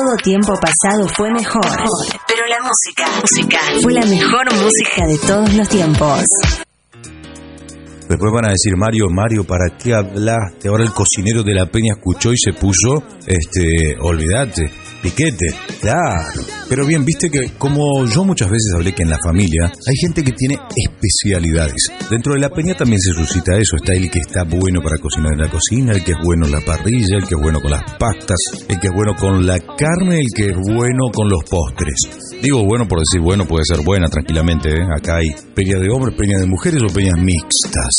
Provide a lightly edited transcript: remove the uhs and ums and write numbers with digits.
todo tiempo pasado fue mejor. Pero la música fue la mejor música de todos los tiempos. Después van a decir, Mario, ¿para qué hablaste? Ahora el cocinero de la Peña escuchó y se puso, olvídate, piquete. Claro. Pero bien, viste que como yo muchas veces hablé que en la familia hay gente que tiene especialidades. Dentro de la Peña también se suscita eso. Está el que está bueno para cocinar en la cocina, el que es bueno en la parrilla, el que es bueno con las pastas, el que es bueno con la carne, el que es bueno con los postres. Digo bueno por decir bueno, puede ser buena tranquilamente, ¿eh? Acá hay peña de hombres, peña de mujeres o peñas mixtas.